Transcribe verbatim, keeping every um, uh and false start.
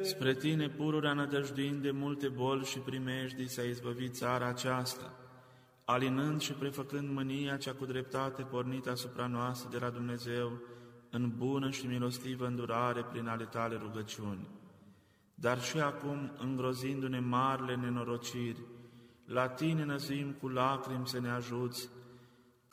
Spre Tine, pururea nădăjduind de multe boli și primejdii, s-a izbăvit țara aceasta, alinând și prefăcând mânia cea cu dreptate pornită asupra noastră de la Dumnezeu, în bună și milostivă îndurare prin ale Tale rugăciuni. Dar și acum, îngrozindu-ne marile nenorociri, la Tine năzuim cu lacrimi să ne ajuți,